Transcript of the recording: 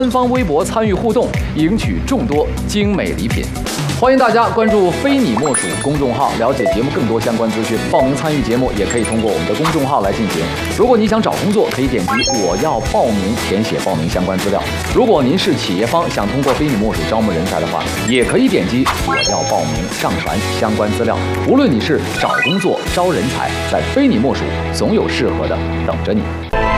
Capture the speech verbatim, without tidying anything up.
官方微博参与互动，赢取众多精美礼品。欢迎大家关注非你莫属公众号，了解节目更多相关资讯。报名参与节目也可以通过我们的公众号来进行。如果你想找工作，可以点击我要报名，填写报名相关资料。如果您是企业方，想通过非你莫属招募人才的话，也可以点击我要报名，上传相关资料。无论你是找工作、招人才，在非你莫属，总有适合的等着你。